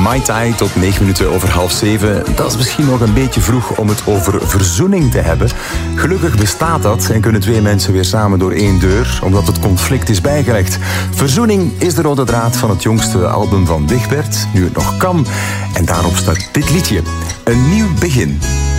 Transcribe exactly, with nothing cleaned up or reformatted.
Mai Tai tot negen minuten over half zeven. Dat is misschien nog een beetje vroeg om het over verzoening te hebben. Gelukkig bestaat dat en kunnen twee mensen weer samen door één deur, omdat het conflict is bijgelegd. Verzoening is de rode draad van het jongste album van Wigbert, Nu het nog kan. En daarop staat dit liedje. Een nieuw begin.